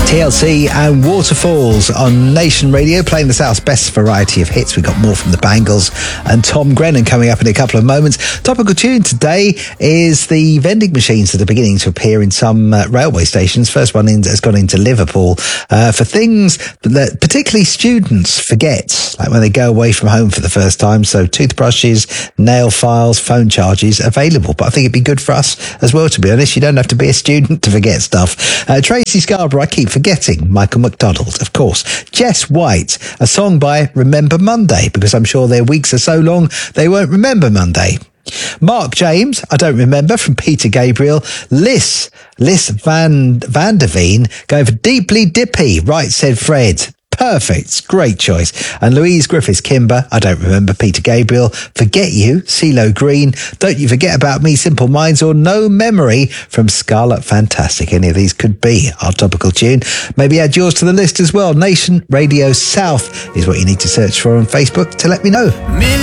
TLC and Waterfalls on Nation Radio, playing the South's best variety of hits. We've got more from the Bangles and Tom Grennan coming up in a couple of moments. Topical tune today is the vending machines that are beginning to appear in some railway stations. First one has gone into Liverpool for things that particularly students forget, like when they go away from home for the first time. So toothbrushes, nail files, phone charges available. But I think it'd be good for us as well, to be honest. You don't have to be a student to forget stuff. Tracy Scarborough, I keep forgetting. Michael McDonald, of course. Jess White, a song by Remember Monday, because I'm sure their weeks are so long they won't remember Monday. Mark James, I don't remember, from Peter Gabriel. Liz Van der Veen going for Deeply Dippy, Right Said Fred. Perfect. Great choice. And Louise Griffiths Kimber, I don't remember, Peter Gabriel. Forget You, CeeLo Green. Don't You Forget About Me, Simple Minds, or No Memory from Scarlet Fantastic. Any of these could be our topical tune. Maybe add yours to the list as well. Nation Radio South is what you need to search for on Facebook to let me know.